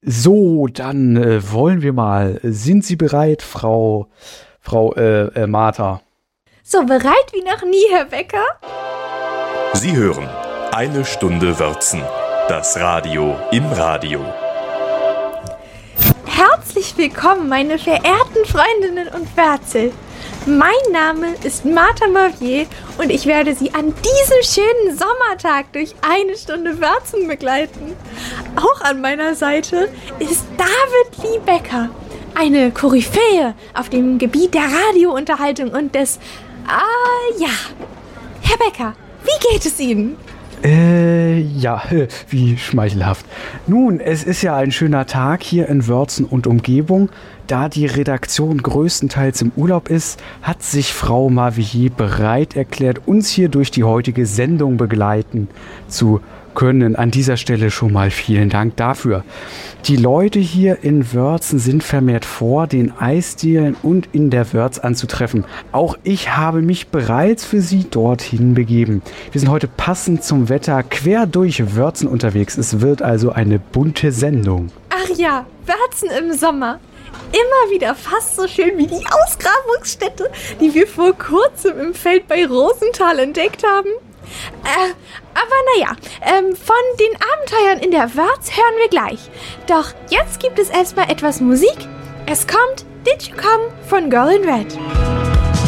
So, dann wollen wir mal. Sind Sie bereit, Frau Martha? So bereit wie noch nie, Herr Becker? Sie hören Eine Stunde Würzen, das Radio im Radio. Herzlich willkommen, meine verehrten Freundinnen und Wärzel. Mein Name ist Martha Mavier und ich werde Sie an diesem schönen Sommertag durch eine Stunde Würzen begleiten. Auch an meiner Seite ist David Lee Becker, eine Koryphäe auf dem Gebiet der Radiounterhaltung und des... Herr Becker, wie geht es Ihnen? Wie schmeichelhaft. Nun, es ist ja ein schöner Tag hier in Würzen und Umgebung. Da die Redaktion größtenteils im Urlaub ist, hat sich Frau Mavier bereit erklärt, uns hier durch die heutige Sendung begleiten zu können. An dieser Stelle schon mal vielen Dank dafür. Die Leute hier in Würzen sind vermehrt vor den Eisdielen und in der Wörz anzutreffen. Auch ich habe mich bereits für Sie dorthin begeben. Wir sind heute passend zum Wetter quer durch Würzen unterwegs. Es wird also eine bunte Sendung. Ach ja, Würzen im Sommer. Immer wieder fast so schön wie die Ausgrabungsstätte, die wir vor kurzem im Feld bei Rosenthal entdeckt haben. Von den Abenteuern in der Wörz hören wir gleich. Doch jetzt gibt es erstmal etwas Musik. Es kommt Did You Come von Girl in Red.